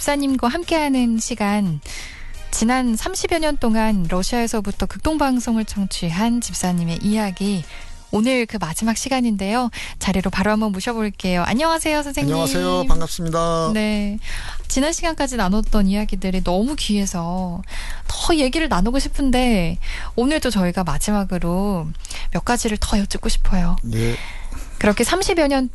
집사님과 함께하는 시간. 지난 30여 년 동안 러시아에서부터 극동방송을 청취한 집사님의 이야기. 오늘 그 마지막 시간인데요. 자리로 바로 한번 모셔볼게요. 안녕하세요, 선생님. 안녕하세요. 반갑습니다. 네. 지난 시간까지 나눴던 이야기들이 너무 귀해서 더 얘기를 나누고 싶은데 오늘도 저희가 마지막으로 몇 가지를 더 여쭙고 싶어요. 네. 그렇게 30여 년